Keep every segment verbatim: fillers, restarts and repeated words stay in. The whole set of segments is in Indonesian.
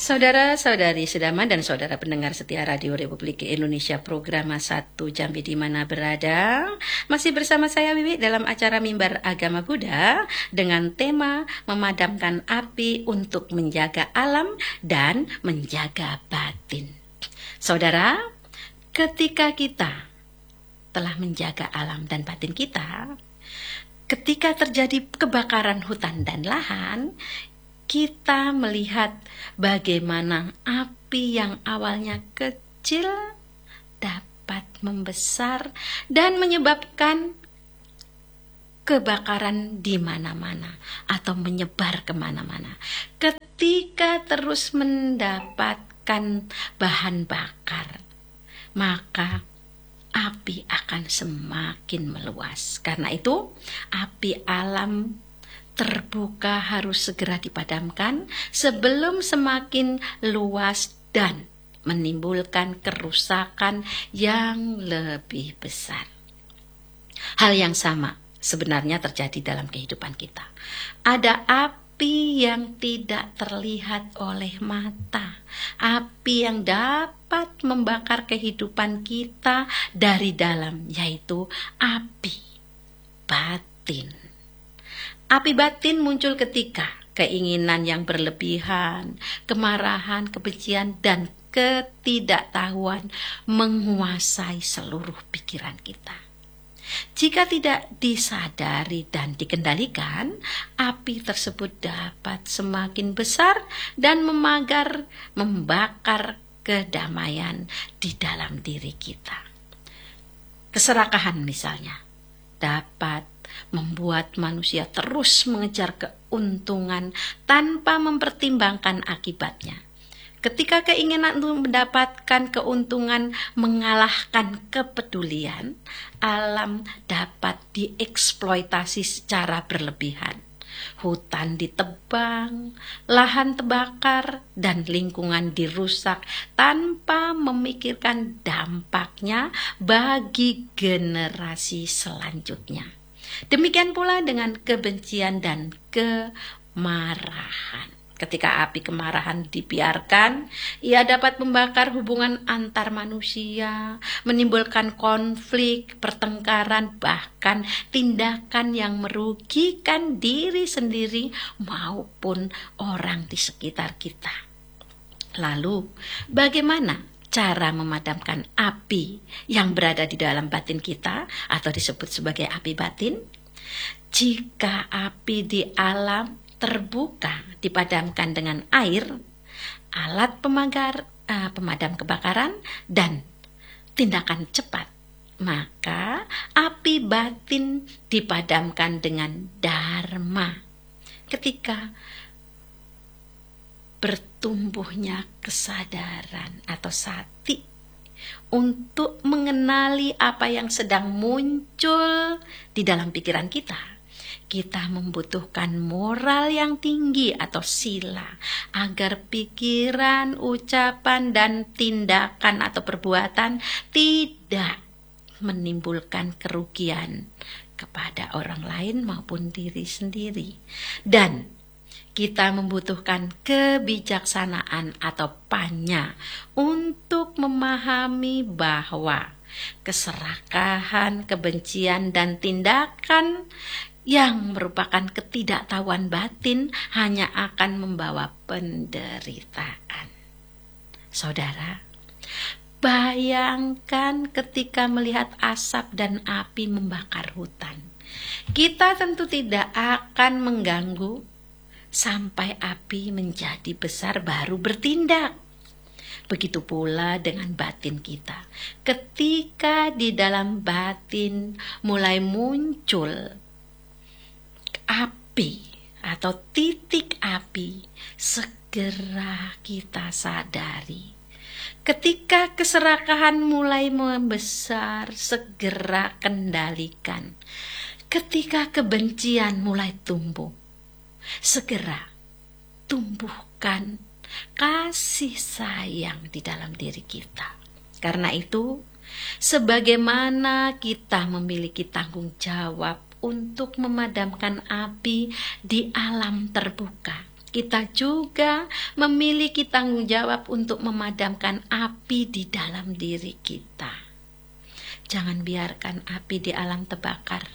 Saudara-saudari Sedaman dan saudara pendengar setia Radio Republik Indonesia program Satu Jambi di mana berada, masih bersama saya Wiwi dalam acara Mimbar Agama Buddha dengan tema memadamkan api untuk menjaga alam dan menjaga batin. Saudara, ketika kita telah menjaga alam dan batin kita, ketika terjadi kebakaran hutan dan lahan, kita melihat bagaimana api yang awalnya kecil dapat membesar dan menyebabkan kebakaran di mana-mana atau menyebar kemana-mana. Ketika terus mendapatkan bahan bakar, maka api akan semakin meluas. Karena itu, api alam terbuka harus segera dipadamkan sebelum semakin luas dan menimbulkan kerusakan yang lebih besar. Hal yang sama sebenarnya terjadi dalam kehidupan kita. Ada api yang tidak terlihat oleh mata, api yang dapat membakar kehidupan kita dari dalam, yaitu api batin. Api batin muncul ketika keinginan yang berlebihan, kemarahan, kebencian, dan ketidaktahuan menguasai seluruh pikiran kita. Jika tidak disadari dan dikendalikan, api tersebut dapat semakin besar dan memagar, membakar kedamaian di dalam diri kita. Keserakahan misalnya dapat membuat manusia terus mengejar keuntungan tanpa mempertimbangkan akibatnya. Ketika keinginan untuk mendapatkan keuntungan mengalahkan kepedulian, alam dapat dieksploitasi secara berlebihan. Hutan ditebang, lahan terbakar, dan lingkungan dirusak tanpa memikirkan dampaknya bagi generasi selanjutnya. Demikian pula dengan kebencian dan kemarahan. Ketika api kemarahan dibiarkan, ia dapat membakar hubungan antar manusia, menimbulkan konflik, pertengkaran, bahkan tindakan yang merugikan diri sendiri maupun orang di sekitar kita. Lalu, bagaimana cara memadamkan api yang berada di dalam batin kita atau disebut sebagai api batin? Jika api di alam terbuka dipadamkan dengan air, alat pemagar, uh, pemadam kebakaran, dan tindakan cepat, maka api batin dipadamkan dengan dharma. Ketika bertumbuhnya kesadaran atau sati untuk mengenali apa yang sedang muncul di dalam pikiran kita, kita membutuhkan moral yang tinggi atau sila agar pikiran, ucapan, dan tindakan atau perbuatan tidak menimbulkan kerugian kepada orang lain maupun diri sendiri. Dan kita membutuhkan kebijaksanaan atau panya untuk memahami bahwa keserakahan, kebencian, dan tindakan yang merupakan ketidaktahuan batin hanya akan membawa penderitaan. Saudara, bayangkan ketika melihat asap dan api membakar hutan. Kita tentu tidak akan mengganggu sampai api menjadi besar baru bertindak. Begitu pula dengan batin kita. Ketika di dalam batin mulai muncul api atau titik api, segera kita sadari. Ketika keserakahan mulai membesar, segera kendalikan. Ketika kebencian mulai tumbuh, segera tumbuhkan kasih sayang di dalam diri kita. Karena itu, sebagaimana kita memiliki tanggung jawab untuk memadamkan api di alam terbuka, kita juga memiliki tanggung jawab untuk memadamkan api di dalam diri kita. Jangan biarkan api di alam terbakar,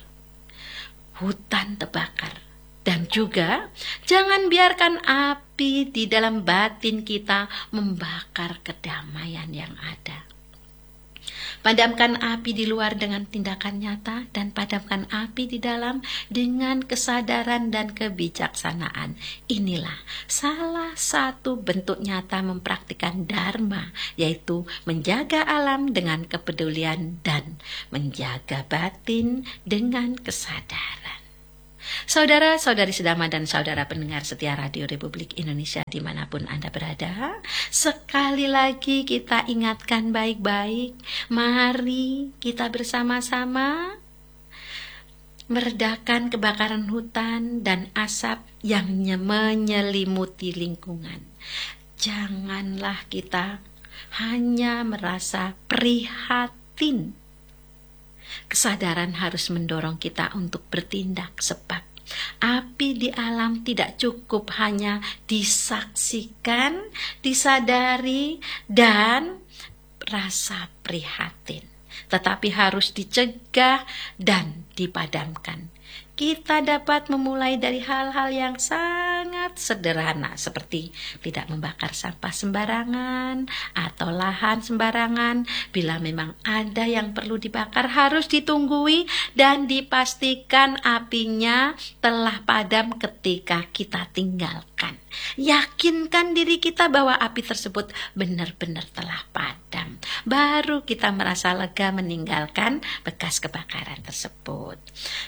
hutan terbakar, dan juga jangan biarkan api di dalam batin kita membakar kedamaian yang ada. Padamkan api di luar dengan tindakan nyata, dan padamkan api di dalam dengan kesadaran dan kebijaksanaan. Inilah salah satu bentuk nyata mempraktikkan dharma, yaitu menjaga alam dengan kepedulian dan menjaga batin dengan kesadaran. Saudara-saudari sedama dan saudara pendengar setia Radio Republik Indonesia dimanapun Anda berada, sekali lagi kita ingatkan baik-baik, mari kita bersama-sama meredakan kebakaran hutan dan asap yang menyelimuti lingkungan. Janganlah kita hanya merasa prihatin. Kesadaran harus mendorong kita untuk bertindak, sebab api di alam tidak cukup hanya disaksikan, disadari, dan rasa prihatin, tetapi harus dicegah dan dipadamkan. Kita dapat memulai dari hal-hal yang sangat sederhana, seperti tidak membakar sampah sembarangan atau lahan sembarangan. Bila memang ada yang perlu dibakar, harus ditunggui dan dipastikan apinya telah padam ketika kita tinggalkan. Yakinkan diri kita bahwa api tersebut benar-benar telah padam. Baru kita merasa lega meninggalkan bekas kebakaran tersebut.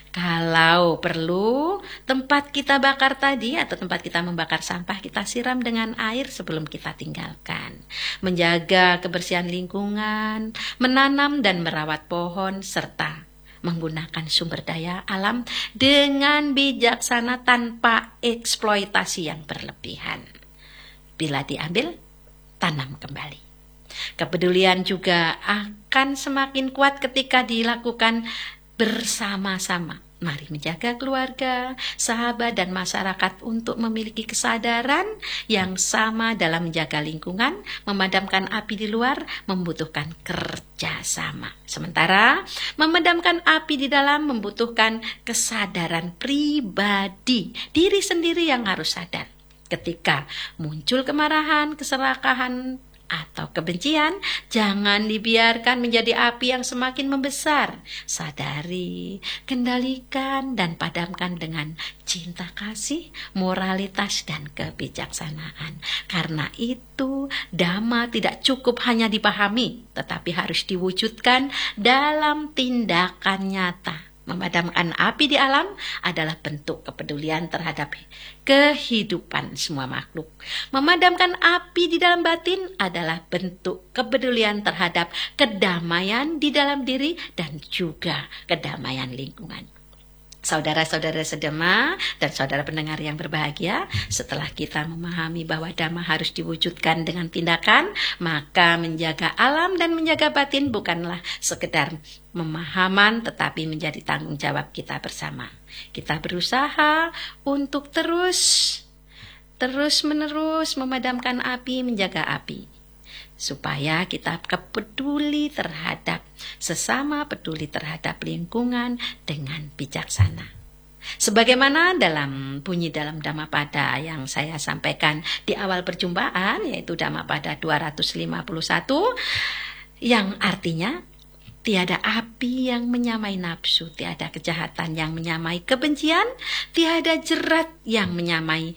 Kalau perlu, tempat kita bakar tadi atau tempat kita membakar sampah, kita siram dengan air sebelum kita tinggalkan. Menjaga kebersihan lingkungan, menanam dan merawat pohon, serta menggunakan sumber daya alam dengan bijaksana tanpa eksploitasi yang berlebihan. Bila diambil, tanam kembali. Kepedulian juga akan semakin kuat ketika dilakukan bersama-sama. Mari menjaga keluarga, sahabat, dan masyarakat untuk memiliki kesadaran yang sama dalam menjaga lingkungan. Memadamkan api di luar membutuhkan kerjasama. Sementara memadamkan api di dalam membutuhkan kesadaran pribadi. Diri sendiri yang harus sadar. Ketika muncul kemarahan, keserakahan, atau kebencian, jangan dibiarkan menjadi api yang semakin membesar. Sadari, kendalikan, dan padamkan dengan cinta kasih, moralitas, dan kebijaksanaan. Karena itu, Dhamma tidak cukup hanya dipahami, tetapi harus diwujudkan dalam tindakan nyata. Memadamkan api di alam adalah bentuk kepedulian terhadap kehidupan semua makhluk. Memadamkan api di dalam batin adalah bentuk kepedulian terhadap kedamaian di dalam diri dan juga kedamaian lingkungan. Saudara-saudara sedema dan saudara pendengar yang berbahagia, setelah kita memahami bahwa Dhamma harus diwujudkan dengan tindakan, maka menjaga alam dan menjaga batin bukanlah sekedar pemahaman, tetapi menjadi tanggung jawab kita bersama. Kita berusaha untuk terus, terus menerus memadamkan api, menjaga api, supaya kita peduli terhadap sesama, peduli terhadap lingkungan dengan bijaksana. Sebagaimana dalam bunyi dalam Dhammapada yang saya sampaikan di awal perjumpaan, yaitu Dhammapada dua ratus lima puluh satu, yang artinya tiada api yang menyamai nafsu, tiada kejahatan yang menyamai kebencian, tiada jerat yang menyamai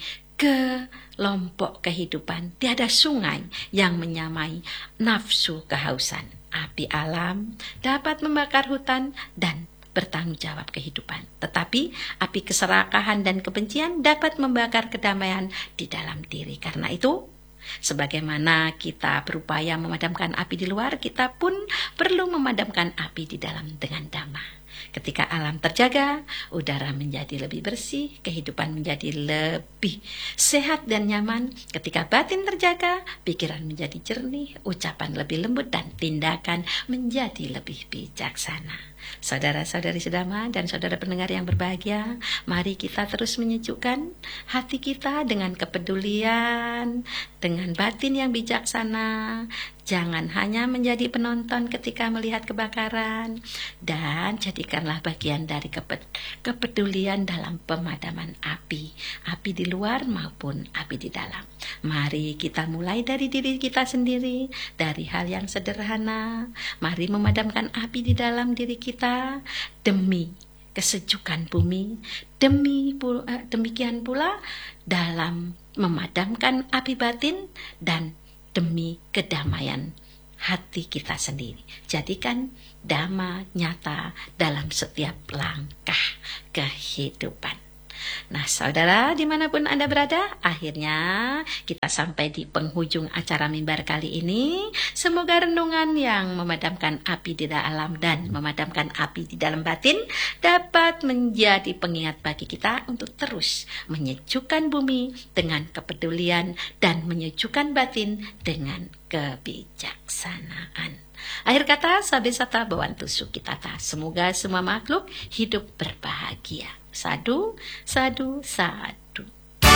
kelompok kehidupan, tiada sungai yang menyamai nafsu kehausan. Api alam dapat membakar hutan dan bertanggung jawab kehidupan, tetapi api keserakahan dan kebencian dapat membakar kedamaian di dalam diri. Karena itu, sebagaimana kita berupaya memadamkan api di luar, kita pun perlu memadamkan api di dalam dengan Dhamma. Ketika alam terjaga, udara menjadi lebih bersih, kehidupan menjadi lebih sehat dan nyaman. Ketika batin terjaga, pikiran menjadi jernih, ucapan lebih lembut, dan tindakan menjadi lebih bijaksana. Saudara-saudari sedama dan saudara pendengar yang berbahagia, mari kita terus menyejukkan hati kita dengan kepedulian, dengan batin yang bijaksana. Jangan hanya menjadi penonton ketika melihat kebakaran, dan jadikanlah bagian dari kepedulian dalam pemadaman api, api di luar maupun api di dalam. Mari kita mulai dari diri kita sendiri, dari hal yang sederhana. Mari memadamkan api di dalam diri kita demi kesejukan bumi, demi demikian pula dalam memadamkan api batin dan demi kedamaian hati kita sendiri. Jadikan dhamma nyata dalam setiap langkah kehidupan. Nah, saudara, dimanapun Anda berada, akhirnya kita sampai di penghujung acara mimbar kali ini. Semoga renungan yang memadamkan api di dalam dan memadamkan api di dalam batin dapat menjadi pengingat bagi kita untuk terus menyejukkan bumi dengan kepedulian dan menyejukkan batin dengan kebijaksanaan. Akhir kata, sabe sata bawantu sukitata. Semoga semua makhluk hidup berbahagia. Sadu, sadu, sadu.